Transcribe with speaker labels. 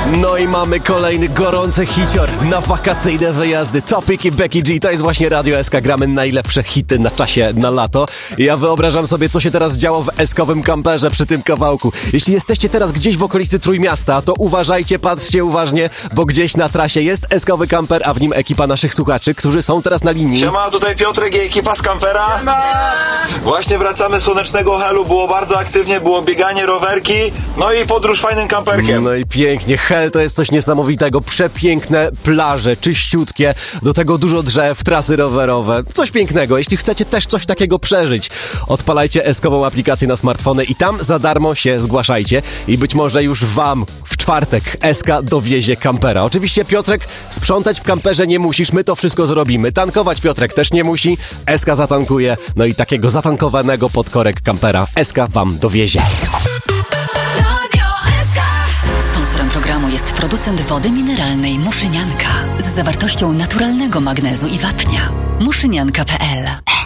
Speaker 1: No i mamy kolejny gorący hicior na wakacyjne wyjazdy. Topic i Becky G, to jest właśnie Radio SK. Gramy najlepsze hity na czasie, na lato. Ja wyobrażam sobie, co się teraz działo w eskowym kamperze przy tym kawałku. Jeśli jesteście teraz gdzieś w okolicy Trójmiasta, to uważajcie, patrzcie uważnie, bo gdzieś na trasie jest eskowy kamper, a w nim ekipa naszych słuchaczy, którzy są teraz na linii.
Speaker 2: Siema, tutaj Piotrek i ekipa z kampera. Siema! Właśnie wracamy z Słonecznego Helu, było bardzo aktywnie, było bieganie, rowerki, no i podróż fajnym kamperkiem.
Speaker 1: No i pięknie, Hel to jest coś niesamowitego, przepiękne plaże, czyściutkie, do tego dużo drzew, trasy rowerowe, coś pięknego. Jeśli chcecie też coś takiego przeżyć, odpalajcie eskową aplikację na smartfony i tam za darmo się zgłaszajcie i być może już wam w czwartek SK dowiezie kampera. Oczywiście Piotrek, sprzątać w kamperze nie musisz, my to wszystko zrobimy. Tankować Piotrek też nie musi, SK zatankuje, no i takiego zatankowanego podkorek kampera SK wam dowiezie.
Speaker 3: Sponsorem programu jest producent wody mineralnej Muszynianka z zawartością naturalnego magnezu i wapnia. Muszynianka.pl